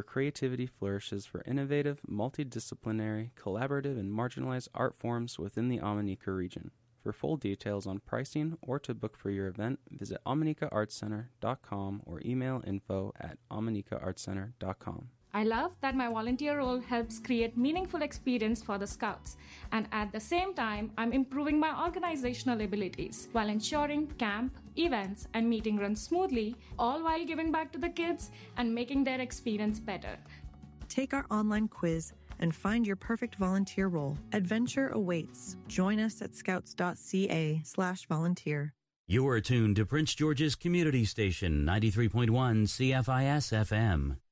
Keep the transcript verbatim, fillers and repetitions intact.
creativity flourishes for innovative, multidisciplinary, collaborative, and marginalized art forms within the Amanica region. For full details on pricing or to book for your event, visit amanica arts center dot com or email info at amanica arts center dot com. I love that my volunteer role helps create meaningful experience for the Scouts, and at the same time, I'm improving my organizational abilities while ensuring camp, events, and meeting run smoothly, all while giving back to the kids and making their experience better. Take our online quiz and find your perfect volunteer role. Adventure awaits. Join us at scouts.ca slash volunteer. You are tuned to Prince George's Community Station, ninety-three point one C F I S F M.